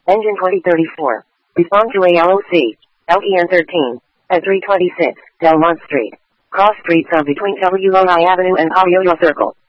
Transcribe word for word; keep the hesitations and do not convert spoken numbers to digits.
Engine twenty thirty-four. Respond to A L O C. L E N thirteen. At three twenty-six, Delmont Street. Cross streets of between W O I Avenue and Payoyo Circle.